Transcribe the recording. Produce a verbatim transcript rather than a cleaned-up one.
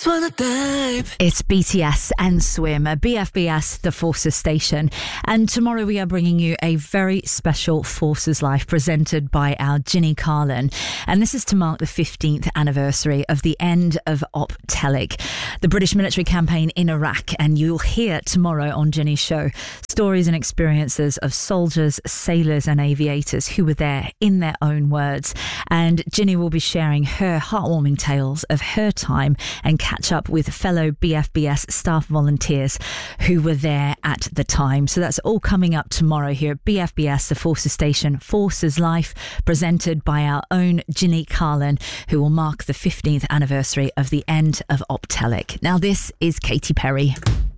just wanna dive. It's B T S and Swim, B F B S, the Forces Station. And tomorrow we are bringing you a very special Forces Life presented by our Ginny Carlin. And this is to mark the fifteenth anniversary of the end of Op Telic, the British military campaign in Iraq. And you'll hear tomorrow on Ginny's show stories and experiences of soldiers, sailors and aviators who were there in their own words. And Ginny will be sharing her heartwarming tales of her time and catch up with fellow B F B S staff volunteers who were there at the time. So that's all coming up tomorrow here at B F B S, the Forces Station, Forces Life, presented by our own Ginny Carlin, who will mark the fifteenth anniversary of the end of Op Telic. Now this is Katy Perry.